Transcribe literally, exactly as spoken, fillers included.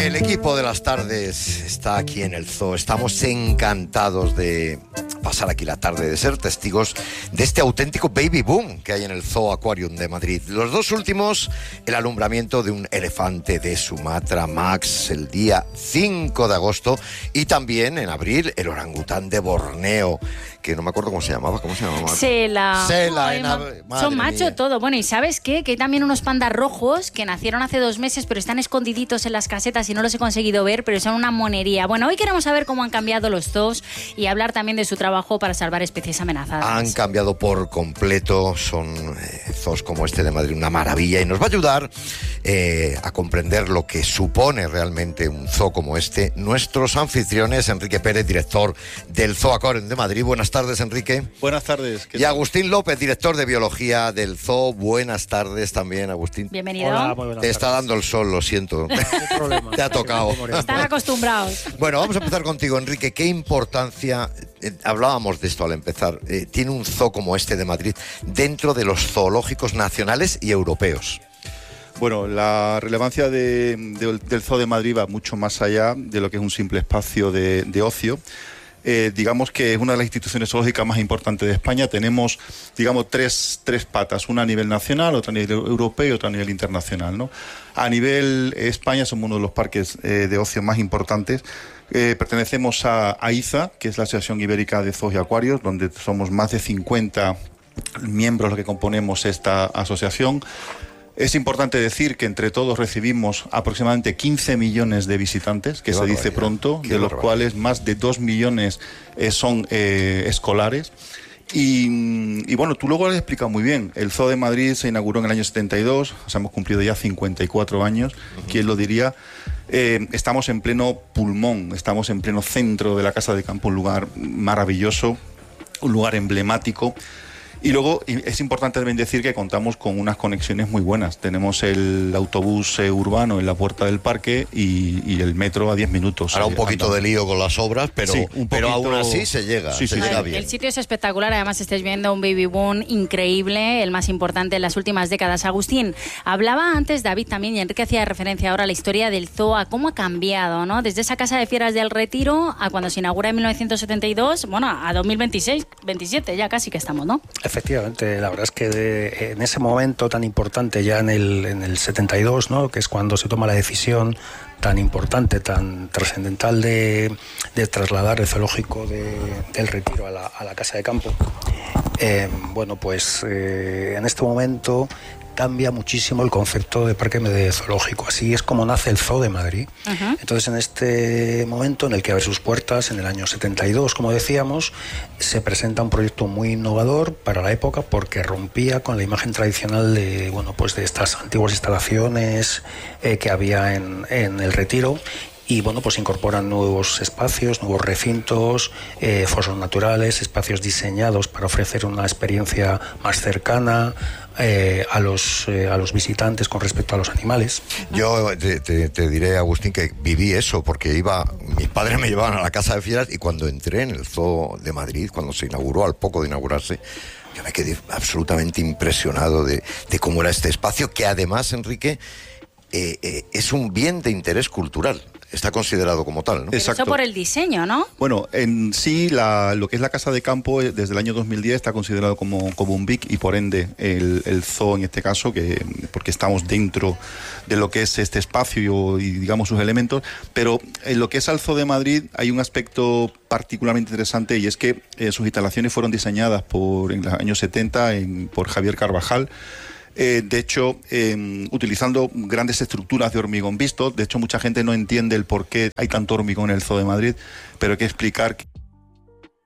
El equipo de las tardes está aquí en el zoo. Estamos encantados de pasar aquí la tarde, de ser testigos de este auténtico baby boom que hay en el Zoo Aquarium de Madrid. Los dos últimos, el alumbramiento de un elefante de Sumatra, Max, el día cinco de agosto, y también en abril el orangután de Borneo, que no me acuerdo cómo se llamaba. ¿Cómo se llamaba? Sela. Sela. Ay, ma- son macho todo. Bueno, ¿y sabes qué? Que hay también unos pandas rojos que nacieron hace dos meses, pero están escondiditos en las casetas y no los he conseguido ver, pero son una monería. Bueno, hoy queremos saber cómo han cambiado los zoos y hablar también de su trabajo para salvar especies amenazadas. Han cambiado por completo, son eh, zoos como este de Madrid una maravilla, y nos va a ayudar eh, a comprender lo que supone realmente un zoo como este nuestros anfitriones. Enrique Pérez, director del Zoo Aquarium de Madrid. Buenas tardes, Enrique. Buenas tardes. Y Agustín López, director de biología del zoo. Buenas tardes también, Agustín. Bienvenido. Hola, muy buenas Te está tardes. dando el sol, lo siento. No hay problema. Te ha tocado. Están acostumbrados. Bueno, vamos a empezar contigo, Enrique. ¿Qué importancia, eh, hablábamos de esto al empezar, eh, tiene un zoo como este de Madrid dentro de los zoológicos nacionales y europeos? Bueno, la relevancia de, de, del Zoo de Madrid va mucho más allá de lo que es un simple espacio de, de ocio. Eh, digamos que es una de las instituciones zoológicas más importantes de España. Tenemos, digamos, tres, tres patas, una a nivel nacional, otra a nivel europeo y otra a nivel internacional, ¿no? A nivel España somos uno de los parques eh, de ocio más importantes. Eh, pertenecemos a, a I Z A, que es la Asociación Ibérica de Zoos y Acuarios, donde somos más de cincuenta miembros los que componemos esta asociación. Es importante decir que entre todos recibimos aproximadamente quince millones de visitantes, que Qué se dice barbaridad, pronto, qué de los barbaridad. cuales más de dos millones eh, son eh, escolares. Y, y bueno, tú luego lo has explicado muy bien. El Zoo de Madrid se inauguró en el año setenta y dos, o sea, hemos cumplido ya cincuenta y cuatro años, uh-huh. ¿Quién lo diría? Eh, estamos en pleno pulmón, estamos en pleno centro de la Casa de Campo, un lugar maravilloso, un lugar emblemático. Y luego es importante también decir que contamos con unas conexiones muy buenas. Tenemos el autobús eh, urbano en la puerta del parque y, y el metro a diez minutos. Ahora un eh, poquito andando. de lío con las obras, pero, Sí, un pero poquito- aún así se llega, Sí, se sí, llega sí. bien. El sitio es espectacular, además estáis viendo un baby boom increíble, el más importante en las últimas décadas. Agustín, hablaba antes David también, y Enrique hacía referencia ahora a la historia del zoo, a cómo ha cambiado, ¿no? Desde esa casa de fieras del Retiro a cuando se inaugura en mil novecientos setenta y dos, bueno, a dos mil veintiséis, veintisiete, ya casi que estamos, ¿no? Efectivamente, la verdad es que de- en ese momento tan importante, ya en el, en el setenta y dos, ¿no?, que es cuando se toma la decisión tan importante, tan trascendental de, de trasladar el zoológico de, del Retiro a la, a la Casa de Campo, eh, bueno, pues eh, en este momento cambia muchísimo el concepto de parque de zoológico. Así es como nace el Zoo de Madrid. Uh-huh. Entonces, en este momento en el que abre sus puertas, en el año setenta y dos, como decíamos, se presenta un proyecto muy innovador para la época, porque rompía con la imagen tradicional de, bueno, pues de estas antiguas instalaciones eh, que había en, en el Retiro. Y bueno, pues incorporan nuevos espacios, nuevos recintos, eh, fosos naturales, espacios diseñados para ofrecer una experiencia más cercana eh, a los eh, a los visitantes con respecto a los animales. Yo te, te- te diré, Agustín, que viví eso, porque iba, mis padres me llevaban a la Casa de Fieras, y cuando entré en el Zoo de Madrid, cuando se inauguró, al poco de inaugurarse, yo me quedé absolutamente impresionado de, de cómo era este espacio, que además, Enrique, eh, eh, es un bien de interés cultural. Está considerado como tal, ¿no? Pero Exacto. eso por el diseño, ¿no? Bueno, en sí, la, lo que es la Casa de Campo, eh, desde el año dos mil diez está considerado como, como un B I C, y por ende el, el zoo en este caso, que porque estamos dentro de lo que es este espacio y, y digamos sus elementos, pero en lo que es al Zoo de Madrid hay un aspecto particularmente interesante, y es que eh, sus instalaciones fueron diseñadas por, en los años setenta en, por Javier Carvajal. Eh, de hecho, eh, utilizando grandes estructuras de hormigón visto. De hecho, mucha gente no entiende el por qué hay tanto hormigón en el Zoo de Madrid, pero hay que explicar que